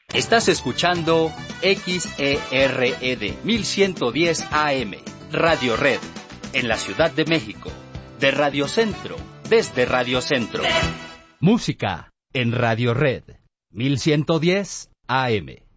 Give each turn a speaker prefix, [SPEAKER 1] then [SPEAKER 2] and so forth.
[SPEAKER 1] Estás escuchando XERED 1110 AM, Radio Red, en la Ciudad de México, de Radio Centro, desde Radio Centro. Música en Radio Red 1110 AM.